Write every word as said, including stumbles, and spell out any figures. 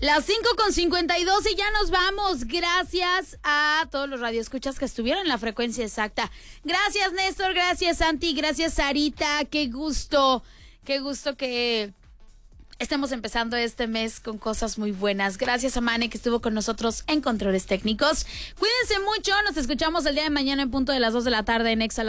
Las cinco con cincuenta y dos y ya nos vamos. Gracias a todos los radioescuchas que estuvieron en la frecuencia exacta. Gracias, Néstor. Gracias, Santi. Gracias, Sarita. Qué gusto. Qué gusto que estemos empezando este mes con cosas muy buenas. Gracias a Mane, que estuvo con nosotros en controles técnicos. Cuídense mucho. Nos escuchamos el día de mañana en punto de las dos de la tarde en Exa.